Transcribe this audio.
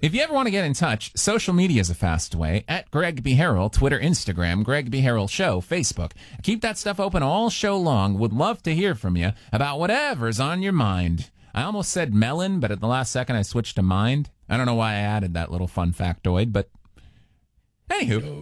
If you ever want to get in touch, social media is a fast way. At Greg B. Harrell, Twitter, Instagram, Greg B. Harrell Show, Facebook. Keep that stuff open all show long. Would love to hear from you about whatever's on your mind. I almost said melon, but at the last second I switched to mind. I don't know why I added that little fun factoid, but anywho.